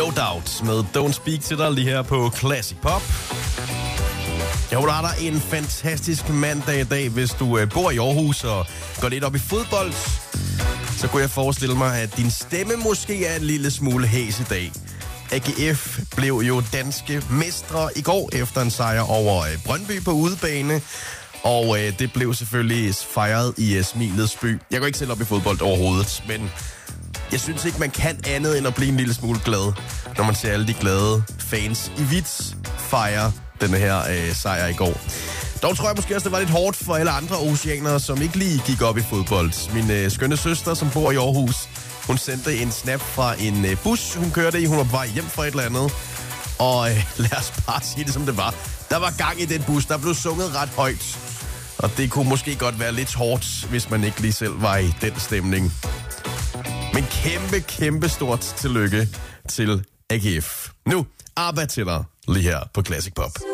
No Doubt med Don't Speak til dig lige her på Classic Pop. Jeg håber, du har dig en fantastisk mandag i dag. Hvis du bor i Aarhus og går lidt op i fodbold, så kunne jeg forestille mig, at din stemme måske er en lille smule hæs i dag. AGF blev jo danske mestre i går efter en sejr over Brøndby på udebane. Og det blev selvfølgelig fejret i Smilets by. Jeg går ikke selv op i fodbold overhovedet, men jeg synes ikke, man kan andet end at blive en lille smule glad, når man ser alle de glade fans i hvidt fejre denne her sejr i går. Dog tror jeg måske også, det var lidt hårdt for alle andre oceanere, som ikke lige gik op i fodbold. Min skønne søster, som bor i Aarhus, hun sendte en snap fra en bus, hun kørte i. Hun var på vej hjem fra et eller andet. Og lad os bare sige det, som det var. Der var gang i den bus, der blev sunget ret højt. Og det kunne måske godt være lidt hårdt, hvis man ikke lige selv var i den stemning. Men kæmpe stort tillykke til AGF. Nu, ABBA til dig lige her på Classic Pop.